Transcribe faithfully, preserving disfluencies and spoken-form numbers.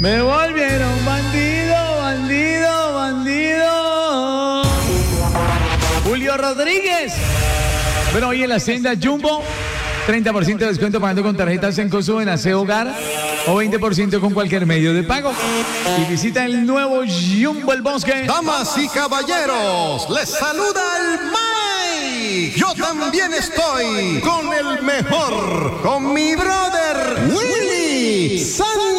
Me volvieron bandido, bandido, bandido. Julio Rodríguez. Bueno, hoy en la Hacienda Jumbo, treinta por ciento de descuento pagando con tarjetas en Coso en Aseo Hogar o veinte por ciento con cualquier medio de pago. Y visita el nuevo Jumbo El Bosque. Damas y caballeros, les saluda el Mike. Yo también estoy con el mejor, con mi brother Willy San